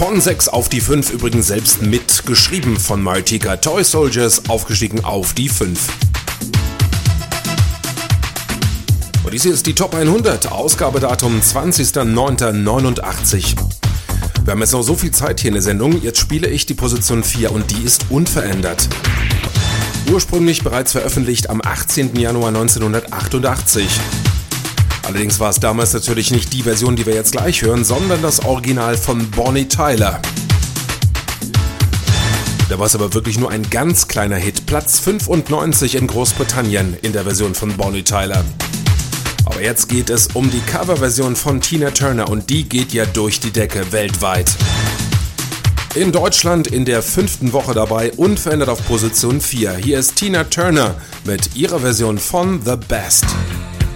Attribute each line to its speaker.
Speaker 1: Von 6 auf die 5, übrigens selbst mitgeschrieben von Martika. Toy Soldiers aufgestiegen auf die 5. Und dies hier ist die Top 100, Ausgabedatum 20.09.89. Wir haben jetzt noch so viel Zeit hier in der Sendung, jetzt spiele ich die Position 4 und die ist unverändert. Ursprünglich bereits veröffentlicht am 18. Januar 1988. Allerdings war es damals natürlich nicht die Version, die wir jetzt gleich hören, sondern das Original von Bonnie Tyler. Da war es aber wirklich nur ein ganz kleiner Hit, Platz 95 in Großbritannien in der Version von Bonnie Tyler. Aber jetzt geht es um die Coverversion von Tina Turner und die geht ja durch die Decke weltweit. In Deutschland in der 5. Woche dabei, unverändert auf Position 4. Hier ist Tina Turner mit ihrer Version von The Best.